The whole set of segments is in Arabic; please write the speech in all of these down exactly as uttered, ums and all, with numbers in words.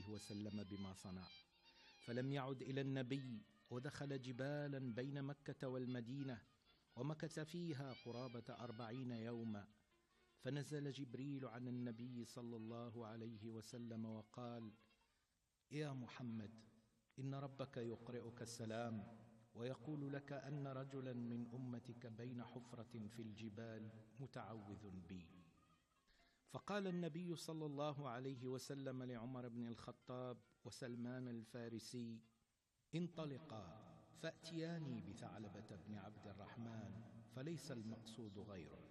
وسلم بما صنع، فلم يعد إلى النبي، ودخل جبالا بين مكة والمدينة، ومكث فيها قرابة أربعين يوما. فنزل جبريل عن النبي صلى الله عليه وسلم وقال: يا محمد، إن ربك يقرئك السلام، ويقول لك أن رجلا من أمتك بين حفرة في الجبال متعوذ بي. فقال النبي صلى الله عليه وسلم لعمر بن الخطاب وسلمان الفارسي: انطلقا فأتياني بثعلبة بن عبد الرحمن، فليس المقصود غيره.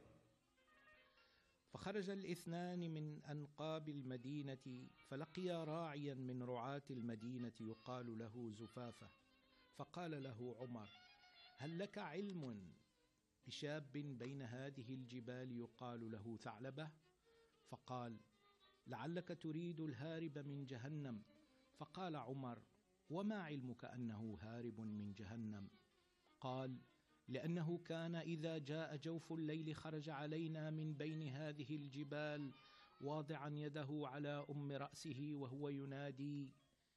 فخرج الاثنان من أنقاب المدينة، فلقيا راعيا من رعاة المدينة يقال له زفافة، فقال له عمر: هل لك علم بشاب بين هذه الجبال يقال له ثعلبة؟ فقال: لعلك تريد الهارب من جهنم. فقال عمر: وما علمك أنه هارب من جهنم؟ قال: لأنه كان إذا جاء جوف الليل خرج علينا من بين هذه الجبال واضعا يده على أم رأسه وهو ينادي: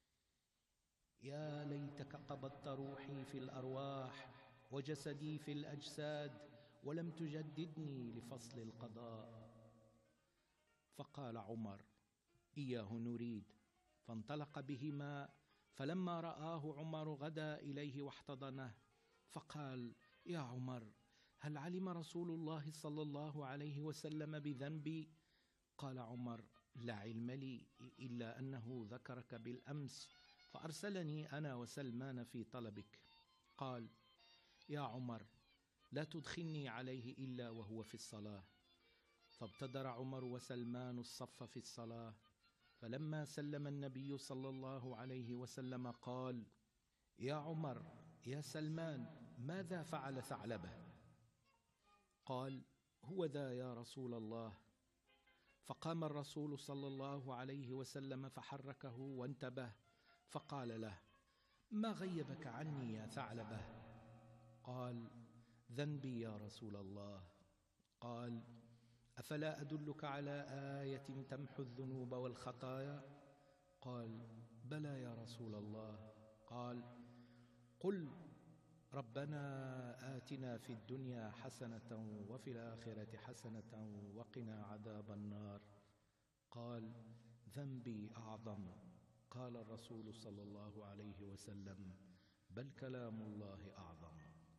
يا ليتك قبضت روحي في الأرواح وجسدي في الأجساد، ولم تجددني لفصل القضاء. فقال عمر: إياه نريد. فانطلق بهما، فلما رآه عمر غدا إليه واحتضنه، فقال: يا عمر، هل علم رسول الله صلى الله عليه وسلم بذنبي؟ قال عمر: لا علم لي إلا أنه ذكرك بالأمس، فأرسلني أنا وسلمان في طلبك. قال: يا عمر، لا تدخلني عليه إلا وهو في الصلاة. فابتدر عمر وسلمان الصف في الصلاة، فلما سلم النبي صلى الله عليه وسلم قال: يا عمر، يا سلمان، ماذا فعل ثعلبة؟ قال: هو ذا يا رسول الله. فقام الرسول صلى الله عليه وسلم فحركه وانتبه، فقال له: ما غيبك عني يا ثعلبة؟ قال: ذنبي يا رسول الله. قال: أفلا أدلك على آية تمحو الذنوب والخطايا؟ قال: بلى يا رسول الله. قال: قل ربنا آتنا في الدنيا حسنة وفي الآخرة حسنة وقنا عذاب النار. قال: ذنبي أعظم. قال الرسول صلى الله عليه وسلم: بل كلام الله أعظم.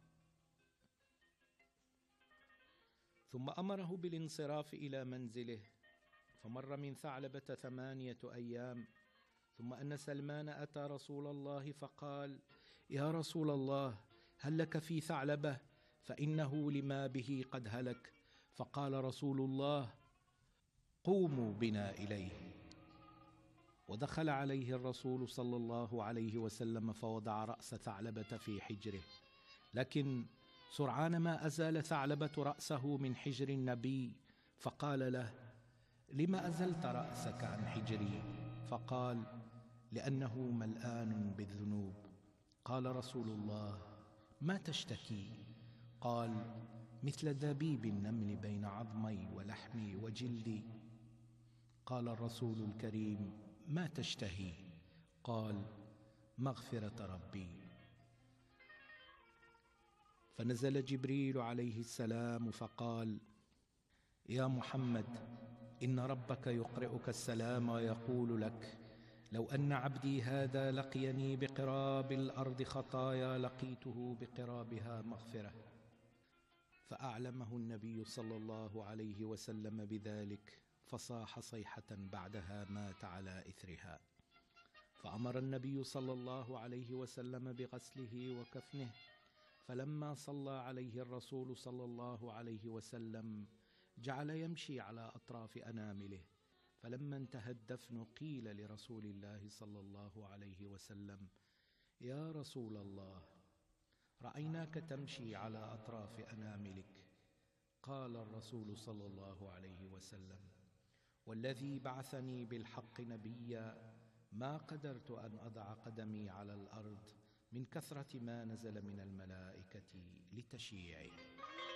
ثم أمره بالانصراف إلى منزله، فمر من ثعلبة ثمانية أيام، ثم أن سلمان أتى رسول الله فقال: يا رسول الله، هل لك في ثعلبة؟ فإنه لما به قد هلك. فقال رسول الله: قوموا بنا إليه. ودخل عليه الرسول صلى الله عليه وسلم فوضع رأس ثعلبة في حجره، لكن سرعان ما أزال ثعلبة رأسه من حجر النبي، فقال له: لما أزلت رأسك عن حجري؟ فقال: لأنه ملآن بالذنوب. قال رسول الله: ما تشتكي؟ قال: مثل ذبيب النمل بين عظمي ولحمي وجلدي. قال الرسول الكريم: ما تشتهي؟ قال: مغفرة ربي. فنزل جبريل عليه السلام فقال: يا محمد، إن ربك يقرئك السلام ويقول لك: لو أن عبدي هذا لقيني بقراب الأرض خطايا لقيته بقرابها مغفرة. فأعلمه النبي صلى الله عليه وسلم بذلك، فصاح صيحة بعدها مات على إثرها. فأمر النبي صلى الله عليه وسلم بغسله وكفنه، فلما صلى عليه الرسول صلى الله عليه وسلم جعل يمشي على أطراف أنامله، فلما انتهى الدفن قيل لرسول الله صلى الله عليه وسلم: يا رسول الله، رأيناك تمشي على أطراف أناملك. قال الرسول صلى الله عليه وسلم: والذي بعثني بالحق نبيا ما قدرت أن أضع قدمي على الأرض من كثرة ما نزل من الملائكة لتشييعي.